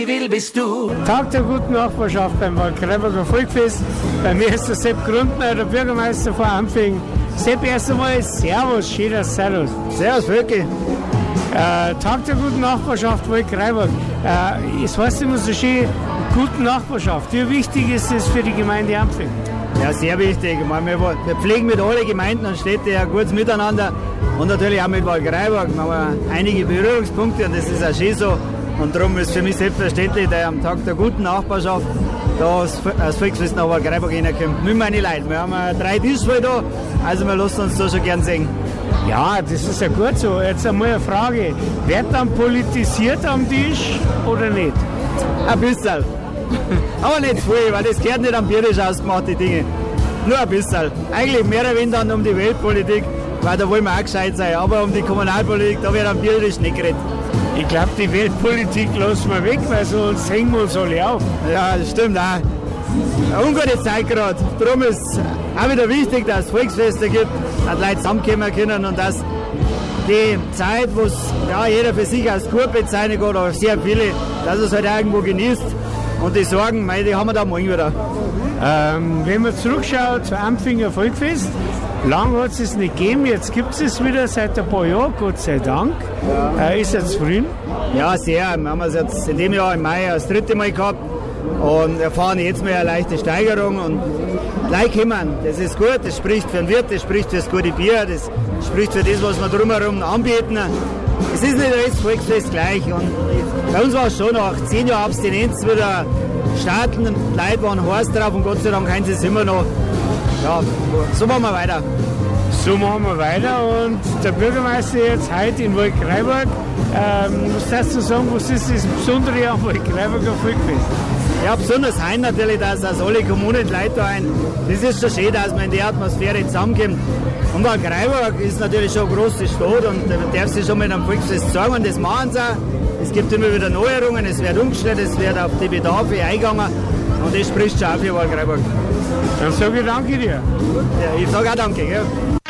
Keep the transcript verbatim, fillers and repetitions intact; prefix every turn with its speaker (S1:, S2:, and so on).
S1: Wie will bist du?
S2: Tag der guten Nachbarschaft beim Waldkraiburger Volksfest. Bei mir ist der Sepp Grundner, der Bürgermeister von Ampfing. Sepp, erst einmal Servus, schön, dass Servus.
S3: Servus, Völki.
S2: Äh, Tag der guten Nachbarschaft Waldkraiburg. Äh, es heißt immer so schön, gute Nachbarschaft. Wie wichtig ist das für die Gemeinde Ampfing?
S3: Ja, sehr wichtig. Ich meine, wir, wir pflegen mit allen Gemeinden und Städten ja gutes Miteinander und natürlich auch mit Waldkraiburg. Wir haben einige Berührungspunkte und das ist auch schön so. Und darum ist für mich selbstverständlich, dass am Tag der guten Nachbarschaft da das Volksfest nach Waldkraiburg hinkommt. Mit meinen Leuten. Wir haben drei Tische voll da, also wir lassen uns da schon gern sehen.
S2: Ja, das ist ja gut so. Jetzt einmal eine Frage. Wird dann politisiert am Tisch oder nicht?
S3: Ein bisschen. Aber nicht viel, weil das gehört nicht am Biertisch ausgemacht, die Dinge. Nur ein bisschen. Eigentlich mehr oder weniger dann um die Weltpolitik, weil da wollen wir auch gescheit sein. Aber um die Kommunalpolitik, da wird am Biertisch nicht geredet.
S2: Ich glaube, die Weltpolitik lassen wir weg, weil sonst hängen wir uns alle auf.
S3: Ja, das stimmt auch. Eine ungute Zeit gerade. Darum ist es auch wieder wichtig, dass es Volksfeste gibt, dass Leute zusammenkommen können und dass die Zeit, wo ja, jeder für sich als gut bezeichnet oder sehr viele, dass es halt irgendwo genießt. Und die Sorgen, die haben wir da morgen wieder.
S2: Ähm, wenn man zurückschaut zu Ampfinger Volksfest, lang hat es es nicht gegeben, jetzt gibt es es wieder seit ein paar Jahren, Gott sei Dank. Ja. Äh, ist er zufrieden?
S3: Ja, sehr. Wir haben es jetzt in dem Jahr im Mai das dritte Mal gehabt und erfahren jetzt mal eine leichte Steigerung. Und gleich kommen, das ist gut, das spricht für den Wirt, das spricht für das gute Bier, das spricht für das, was wir drumherum anbieten. Es ist nicht das Volksfest gleich. Und bei uns war es schon nach zehn Jahren Abstinenz wieder starten und die Leute waren heiß drauf und Gott sei Dank haben sie es immer noch. Ja, so machen wir weiter.
S2: So machen wir weiter und der Bürgermeister jetzt heute in Waldkraiburg. Ähm, was darfst du sagen, was ist das Besondere am Waldkraiburger Volksfest?
S3: Ja, besonders heute natürlich, dass, dass alle Kommunen Leute da ein. Das ist schon schön, dass man in der Atmosphäre zusammenkommt. Und Waldkraiburg ist natürlich schon eine große Stadt und man darf sich schon mit einem Volksfest sagen und das machen sie auch. Es gibt immer wieder Neuerungen, es wird umgestellt, es wird auf die Bedarfe eingegangen und das spricht schon auch für Waldkraiburg.
S2: Dann sage ich danke dir.
S3: Ja, ich sage auch danke. Ja.